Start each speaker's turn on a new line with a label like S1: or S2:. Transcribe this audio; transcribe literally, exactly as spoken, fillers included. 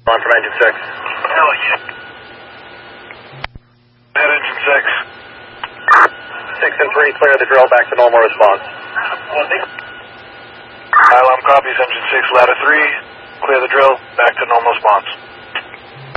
S1: on from engine six.
S2: Hell yeah. Head engine six.
S1: Six and three, clear the drill, back to normal response.
S2: Islam copies, engine six, ladder three. Clear the drill, back to normal response.